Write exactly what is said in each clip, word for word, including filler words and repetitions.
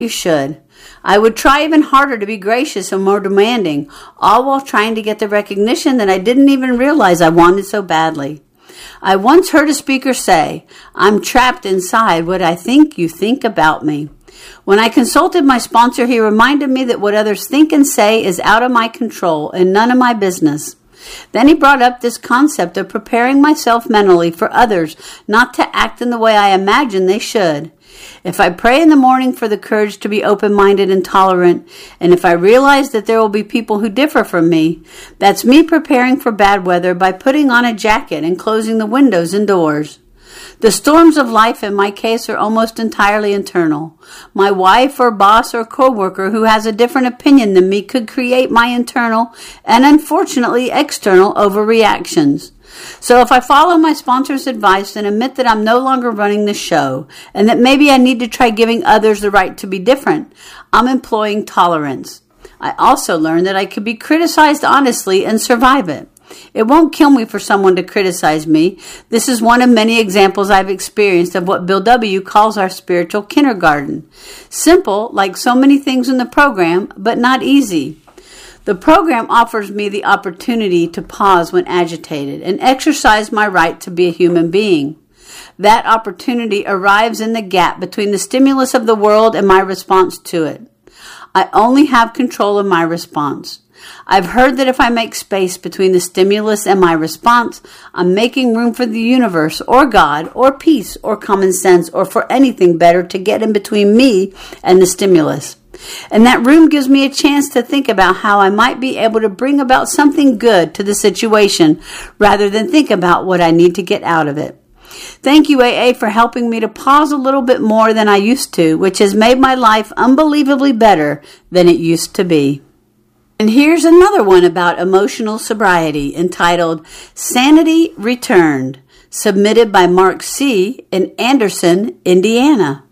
You should. I would try even harder to be gracious and more demanding, all while trying to get the recognition that I didn't even realize I wanted so badly. I once heard a speaker say, "I'm trapped inside what I think you think about me." When I consulted my sponsor, he reminded me that what others think and say is out of my control and none of my business. Then he brought up this concept of preparing myself mentally for others not to act in the way I imagine they should. If I pray in the morning for the courage to be open-minded and tolerant, and if I realize that there will be people who differ from me, that's me preparing for bad weather by putting on a jacket and closing the windows and doors. The storms of life in my case are almost entirely internal. My wife or boss or coworker who has a different opinion than me could create my internal and unfortunately external overreactions. So if I follow my sponsor's advice and admit that I'm no longer running the show and that maybe I need to try giving others the right to be different, I'm employing tolerance. I also learned that I could be criticized honestly and survive it. It won't kill me for someone to criticize me. This is one of many examples I've experienced of what Bill W. calls our spiritual kindergarten. Simple, like so many things in the program, but not easy. The program offers me the opportunity to pause when agitated and exercise my right to be a human being. That opportunity arrives in the gap between the stimulus of the world and my response to it. I only have control of my response. I've heard that if I make space between the stimulus and my response, I'm making room for the universe or God or peace or common sense or for anything better to get in between me and the stimulus. And that room gives me a chance to think about how I might be able to bring about something good to the situation rather than think about what I need to get out of it. Thank you, A A, for helping me to pause a little bit more than I used to, which has made my life unbelievably better than it used to be. And here's another one about emotional sobriety entitled Sanity Returned, submitted by Mark C. in Anderson, Indiana.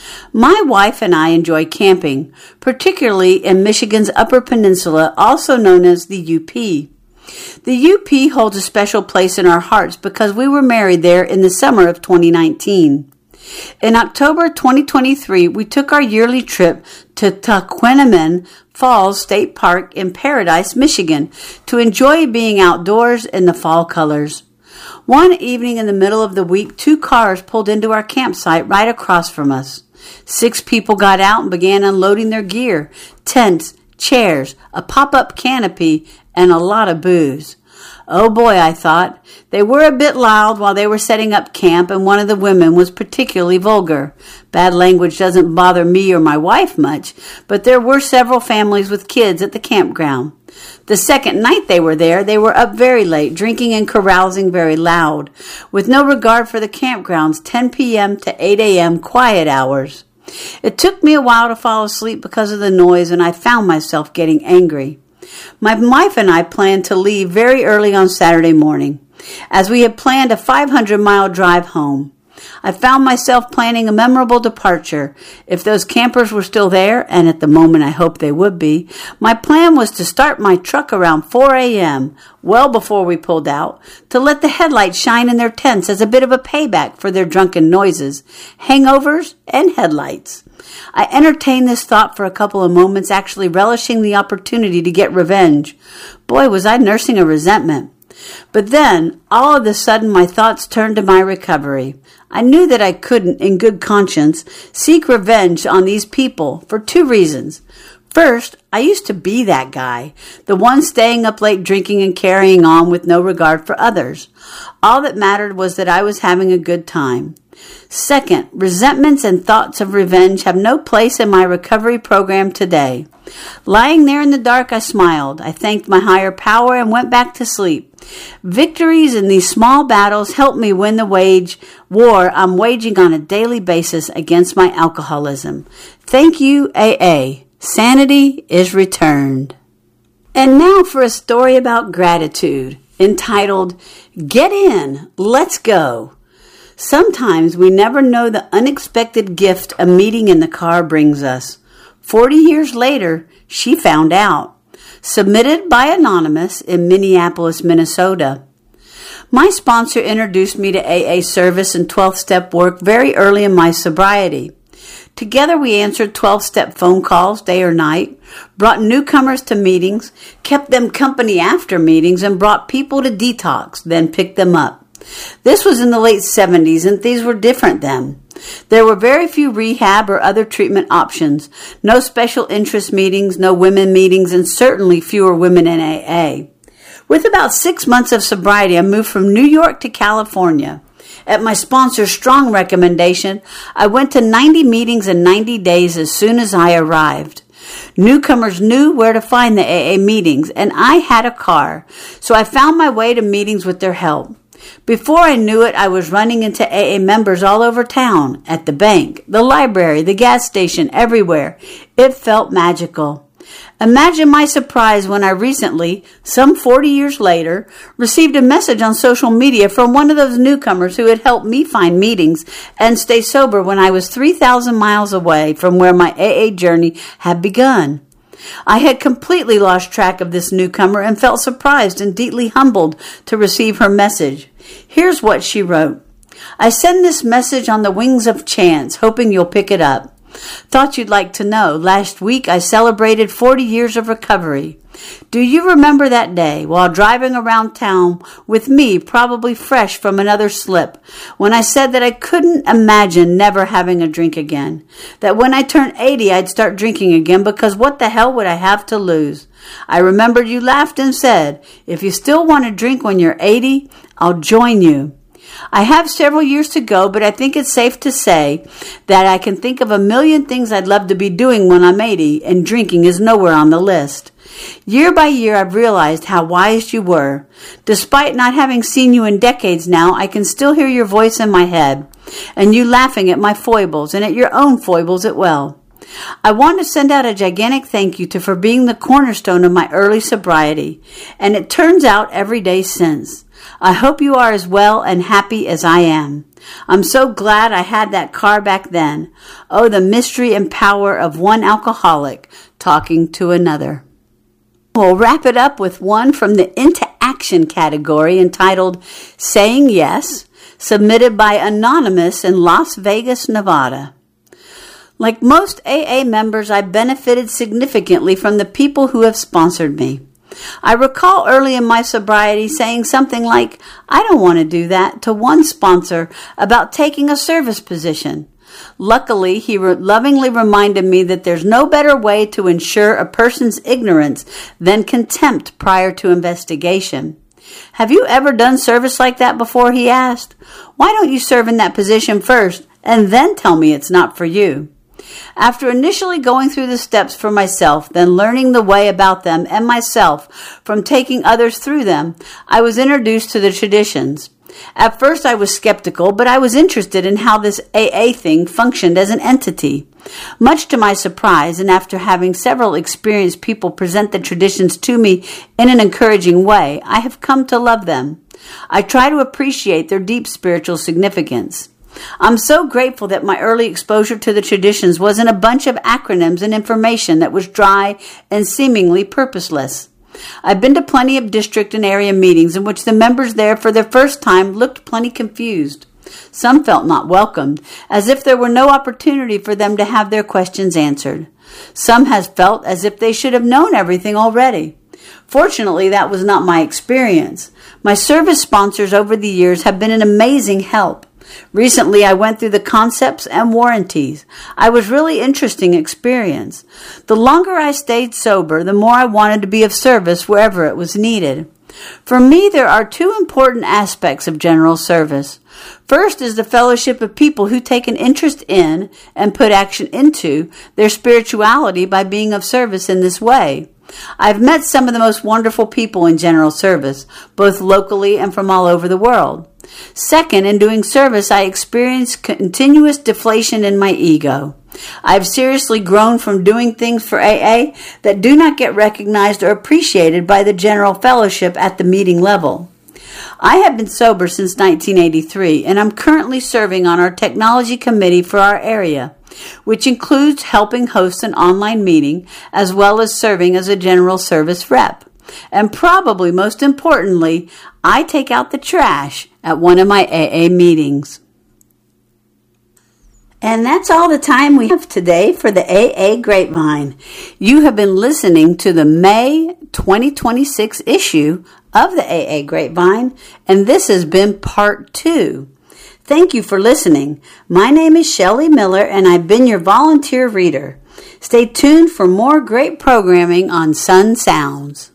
My wife and I enjoy camping, particularly in Michigan's Upper Peninsula, also known as the U P. The U P holds a special place in our hearts because we were married there in the summer of twenty nineteen. In October twenty twenty-three, we took our yearly trip to Tahquamenon Falls State Park in Paradise, Michigan, to enjoy being outdoors in the fall colors. One evening in the middle of the week, two cars pulled into our campsite right across from us. Six people got out and began unloading their gear, tents, chairs, a pop-up canopy, and a lot of booze. Oh boy, I thought. They were a bit loud while they were setting up camp, and one of the women was particularly vulgar. Bad language doesn't bother me or my wife much, but there were several families with kids at the campground. The second night they were there, they were up very late, drinking and carousing very loud, with no regard for the campground's ten p.m. to eight a.m. quiet hours. It took me a while to fall asleep because of the noise, and I found myself getting angry. My wife and I planned to leave very early on Saturday morning, as we had planned a five hundred mile drive home. I found myself planning a memorable departure. If those campers were still there, and at the moment I hoped they would be, my plan was to start my truck around four a.m., well before we pulled out, to let the headlights shine in their tents as a bit of a payback for their drunken noises, hangovers, and headlights. I entertained this thought for a couple of moments, actually relishing the opportunity to get revenge. Boy, was I nursing a resentment. But then, all of a sudden, my thoughts turned to my recovery. I knew that I couldn't, in good conscience, seek revenge on these people for two reasons. First, I used to be that guy, the one staying up late drinking and carrying on with no regard for others. All that mattered was that I was having a good time. Second, resentments and thoughts of revenge have no place in my recovery program today. Lying there in the dark, I smiled. I thanked my higher power and went back to sleep. Victories in these small battles help me win the wage war I'm waging on a daily basis against my alcoholism. Thank you, A A. Sanity is returned. And now for a story about gratitude, entitled, Get In, Let's Go. Sometimes we never know the unexpected gift a meeting in the car brings us. Forty years later, she found out. Submitted by Anonymous in Minneapolis, Minnesota. My sponsor introduced me to A A service and twelfth step work very early in my sobriety. Together we answered twelve-step phone calls day or night, brought newcomers to meetings, kept them company after meetings, and brought people to detox, then picked them up. This was in the late seventies, and things were different then. There were very few rehab or other treatment options, no special interest meetings, no women meetings, and certainly fewer women in A A. With about six months of sobriety, I moved from New York to California. At my sponsor's strong recommendation, I went to ninety meetings in ninety days as soon as I arrived. Newcomers knew where to find the A A meetings, and I had a car, so I found my way to meetings with their help. Before I knew it, I was running into A A members all over town, at the bank, the library, the gas station, everywhere. It felt magical. Imagine my surprise when I recently, some forty years later, received a message on social media from one of those newcomers who had helped me find meetings and stay sober when I was three thousand miles away from where my A A journey had begun. I had completely lost track of this newcomer and felt surprised and deeply humbled to receive her message. Here's what she wrote. I send this message on the wings of chance, hoping you'll pick it up. Thought you'd like to know. Last week I celebrated forty years of recovery. Do you remember that day while driving around town with me, probably fresh from another slip, when I said that I couldn't imagine never having a drink again? That when I turned eighty, I'd start drinking again because what the hell would I have to lose? I remembered you laughed and said, if you still want to drink when you're eighty, I'll join you. I have several years to go, but I think it's safe to say that I can think of a million things I'd love to be doing when I'm eighty, and drinking is nowhere on the list. Year by year, I've realized how wise you were. Despite not having seen you in decades now, I can still hear your voice in my head, and you laughing at my foibles and at your own foibles as well. I want to send out a gigantic thank you to for being the cornerstone of my early sobriety, and it turns out every day since. I hope you are as well and happy as I am. I'm so glad I had that car back then. Oh, the mystery and power of one alcoholic talking to another. We'll wrap it up with one from the Into Action category entitled Saying Yes, submitted by Anonymous in Las Vegas, Nevada. Like most A A members, I benefited significantly from the people who have sponsored me. I recall early in my sobriety saying something like, I don't want to do that, to one sponsor about taking a service position. Luckily, he re- lovingly reminded me that there's no better way to ensure a person's ignorance than contempt prior to investigation. Have you ever done service like that before? He asked. Why don't you serve in that position first and then tell me it's not for you? After initially going through the steps for myself, then learning the way about them and myself from taking others through them, I was introduced to the traditions. At first I was skeptical, but I was interested in how this A A thing functioned as an entity. Much to my surprise, and after having several experienced people present the traditions to me in an encouraging way, I have come to love them. I try to appreciate their deep spiritual significance. I'm so grateful that my early exposure to the traditions wasn't a bunch of acronyms and information that was dry and seemingly purposeless. I've been to plenty of district and area meetings in which the members there for the first time looked plenty confused. Some felt not welcomed, as if there were no opportunity for them to have their questions answered. Some has felt as if they should have known everything already. Fortunately, that was not my experience. My service sponsors over the years have been an amazing help. Recently, I went through the concepts and warranties. I was really interesting experience. The longer I stayed sober, the more I wanted to be of service wherever it was needed. For me, there are two important aspects of general service. First is the fellowship of people who take an interest in and put action into their spirituality by being of service in this way. I've met some of the most wonderful people in general service, both locally and from all over the world. Second, in doing service, I experienced continuous deflation in my ego. I've seriously grown from doing things for A A that do not get recognized or appreciated by the general fellowship at the meeting level. I have been sober since nineteen eighty-three, and I'm currently serving on our technology committee for our area, which includes helping host an online meeting as well as serving as a general service rep. And probably most importantly, I take out the trash at one of my A A meetings. And that's all the time we have today for the A A Grapevine. You have been listening to the May twenty twenty-six issue of the A A Grapevine, and this has been part two. Thank you for listening. My name is Shelley Miller, and I've been your volunteer reader. Stay tuned for more great programming on Sun Sounds.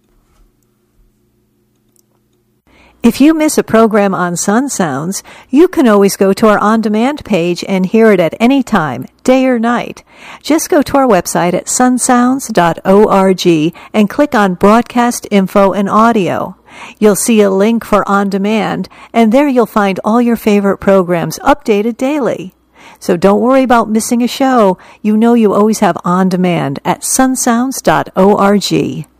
If you miss a program on Sun Sounds, you can always go to our on-demand page and hear it at any time, day or night. Just go to our website at sun sounds dot org and click on Broadcast Info and Audio. You'll see a link for On Demand, and there you'll find all your favorite programs updated daily. So don't worry about missing a show. You know you always have On Demand at sun sounds dot org.